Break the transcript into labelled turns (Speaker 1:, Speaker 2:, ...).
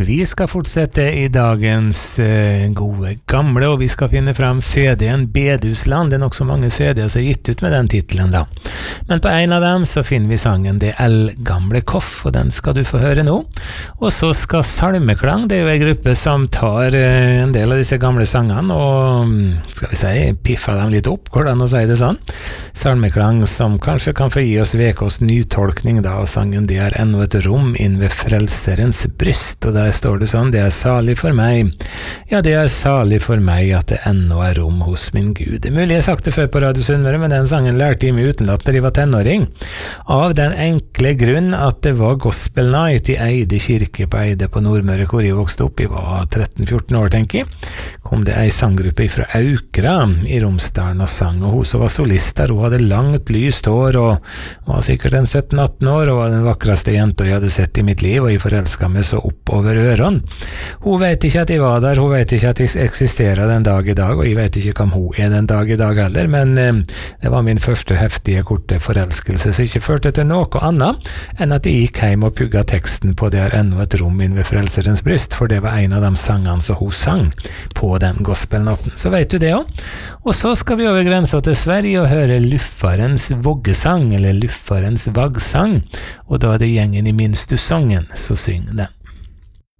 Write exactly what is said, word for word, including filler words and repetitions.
Speaker 1: Vi skal fortsette i dagens eh, gode gamle, og vi skal finne frem C D-en Bedusland. Det er nok så mange C D-er som er gitt ut med den titelen da. Men på en av dem så finner vi sangen Det eldgamle Koff, og den skal du få høre nå. Og så skal Salmeklang, det er jo en gruppe som tar eh, en del av disse gamle sangene, og skal vi si, piffer dem litt opp, hvordan å si det sånn. Salmeklang som kanskje kan få gi oss vekås nytolkning da, og sangen Det er ennå et rom inn ved frelserens bryst, og der står det sånn, det er salig for meg. Ja, det er salig for meg at det ennå er rom hos min Gud. Det er mulig jeg har sagt det før på Radio Sunnmøre, men den sangen lærte jeg meg utenlatt når jeg var tenåring. Av den enkle grunn at det var Gospel Night i Eide kirke på Eide på Nordmøre, hvor jeg vokste opp. Jeg var tretten fjorten år, tenker jeg. Kom det ei sanggruppe fra Aukra i Romsdalen og sang, og hun som var solist der, hun hadde langt lyst hår, og var sikkert en sytten atten år, og var den vakreste jenta jeg hadde sett i mitt liv, og jeg forelsket meg så opp over ørene. Hun vet ikke at jeg var der, hun vet ikke at jeg eksisterer den dag i dag, og jeg vet ikke om hun er den dag i dag heller, men eh, det var min første heftige, korte forelskelse, så ikke førte til noe annet enn at jeg gikk hjem og pugga teksten på Det er ennå et rom inn ved frelserens bryst, for det var en av de sangene som hun sang på den gospelnatten. Så vet du det også. Og så skal vi over grensa til Sverige og høre Luffarens voggesang, eller Luffarens vaggsang, og da er det gjengen i Minstosongen som synger den.